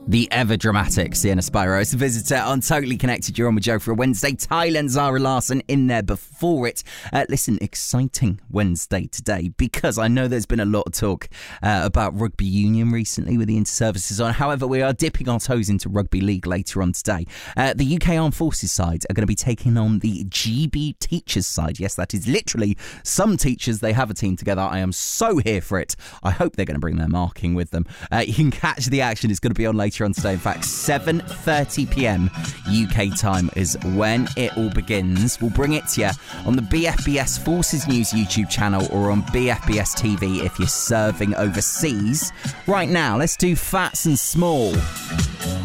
The ever-dramatic Sienna Spyro, a visitor on Totally Connected. You're on with Joe for a Wednesday. Thailand, Zara Larsson in there before it. Listen, exciting Wednesday today because I know there's been a lot of talk about rugby union recently with the inter-services on. However, we are dipping our toes into rugby league later on today. The UK Armed Forces side are going to be taking on the GB Teachers side. Yes, that is literally some teachers. They have a team together. I am so here for it. I hope they're going to bring their marking with them. You can catch the action. It's going to be on later on today. In fact, 7:30pm UK time is when it all begins. We'll bring it to you on the BFBS Forces News YouTube channel or on BFBS TV if you're serving overseas. Right now, let's do Fats and Small.